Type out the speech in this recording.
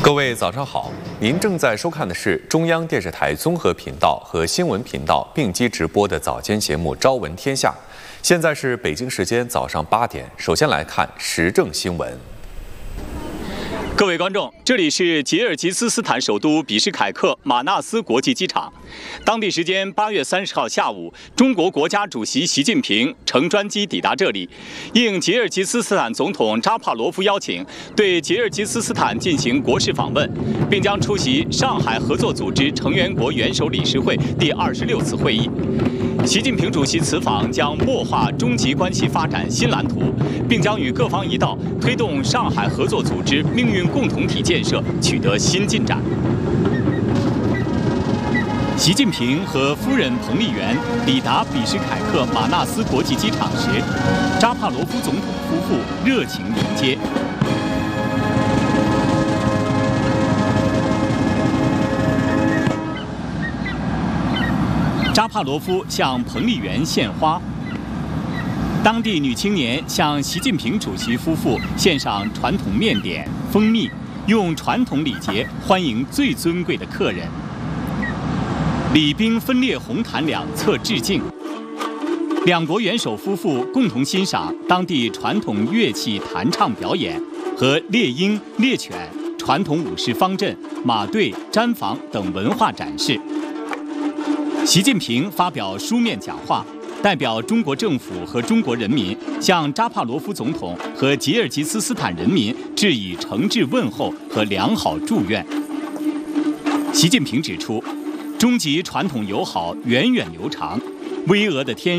各位早上好，您正在收看的是中央电视台综合频道和新闻频道并机直播的早间节目《朝闻天下》。现在是北京时间早上8点，首先来看时政新闻。 各位观众，这里是吉尔吉斯斯坦首都比什凯克马纳斯国际机场。当地时间8月30号下午，中国国家主席习近平乘专机抵达这里，应吉尔吉斯斯坦总统扎帕罗夫邀请，对吉尔吉斯斯坦进行国事访问，并将出席上海合作组织成员国元首理事会第26次会议。习近平主席此访将擘画中吉关系发展新蓝图，并将与各方一道推动上海合作组织命运共同体建设取得新进展。习近平和夫人彭丽媛抵达比什凯克马纳斯国际机场时，扎帕罗夫总统夫妇热情迎接。扎帕罗夫向彭丽媛献花，当地女青年向习近平主席夫妇献上传统面点、蜂蜜，用传统礼节欢迎最尊贵的客人。礼宾分列红毯两侧致敬。两国元首夫妇共同欣赏当地传统乐器弹唱表演和猎鹰、猎犬、传统武士方阵、马队、毡房等文化展示。习近平发表书面讲话，代表中国政府和中国人民向扎帕罗夫总统和吉尔吉斯斯坦人民致以诚挚问候和良好祝愿。习近平指出，中吉传统友好源远流长，巍峨的天